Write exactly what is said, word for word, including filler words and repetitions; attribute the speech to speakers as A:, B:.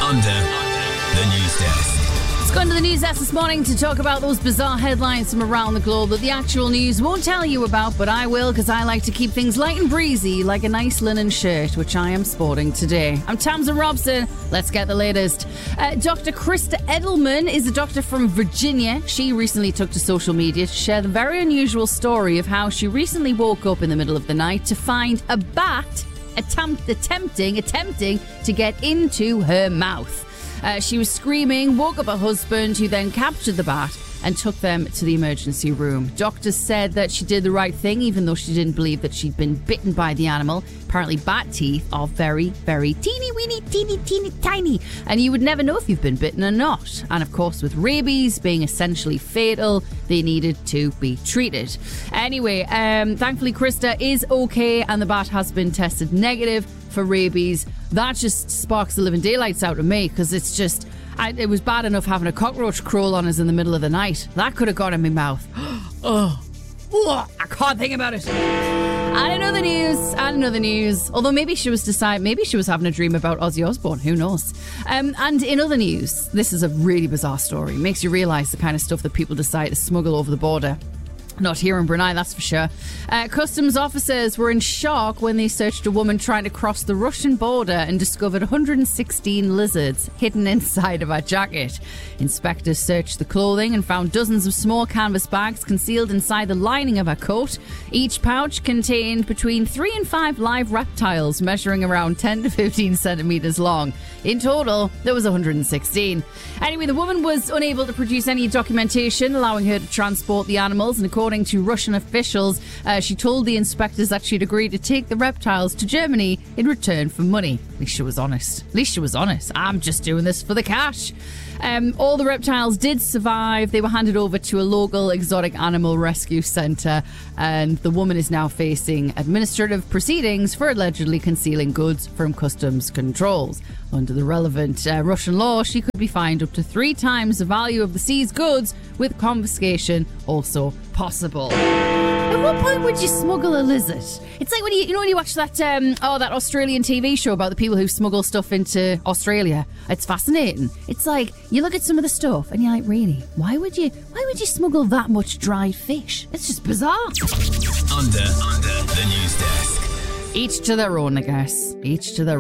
A: Under the news desk.
B: Let's go into the news desk this morning to talk about those bizarre headlines from around the globe that the actual news won't tell you about, but I will, because I like to keep things light and breezy, like a nice linen shirt, which I am sporting today. I'm Tamsin Robson. Let's get the latest. Uh, Doctor Krista Edelman is a doctor from Virginia. She recently took to social media to share the very unusual story of how she recently woke up in the middle of the night to find a bat attempt, attempting, attempting to get into her mouth. Uh, she was screaming, woke up her husband, who then captured the bat and took them to the emergency room. Doctors said that she did the right thing, even though she didn't believe that she'd been bitten by the animal. Apparently, bat teeth are very, very teeny, weeny, teeny, teeny, tiny, and you would never know if you've been bitten or not. And of course, with rabies being essentially fatal, they needed to be treated. Anyway, um, thankfully, Krista is okay, and the bat has been tested negative for rabies. That just sparks the living daylights out of me, because it's just, I, it was bad enough having a cockroach crawl on us in the middle of the night. That could have got in my mouth. Oh, I can't think about it. I don't know the news. I don't know the news. Although maybe she was decide, maybe she was having a dream about Ozzy Osbourne. Who knows? Um, and in other news, this is a really bizarre story. It makes you realise the kind of stuff that people decide to smuggle over the border. Not here in Brunei, that's for sure. Uh, customs officers were in shock when they searched a woman trying to cross the Russian border and discovered one hundred sixteen lizards hidden inside of her jacket. Inspectors searched the clothing and found dozens of small canvas bags concealed inside the lining of her coat. Each pouch contained between three and five live reptiles measuring around ten to fifteen centimetres long. In total, there was one hundred sixteen. Anyway, the woman was unable to produce any documentation allowing her to transport the animals, and according According to Russian officials, uh, she told the inspectors that she'd agreed to take the reptiles to Germany in return for money. At least she was honest. At least she was honest. I'm just doing this for the cash. Um, all the reptiles did survive. They were handed over to a local exotic animal rescue centre, and the woman is now facing administrative proceedings for allegedly concealing goods from customs controls. Under the relevant uh, Russian law, she could be fined up to three times the value of the seized goods, with confiscation also possible. At what point would you smuggle a lizard? It's like when you, you know, when you watch that um, oh that Australian T V show about the people who smuggle stuff into Australia. It's fascinating. It's like you look at some of the stuff and you're like, really? Why would you? Why would you smuggle that much dried fish? It's just bizarre.
A: Under under the news desk.
B: Each to their own, I guess. Each to their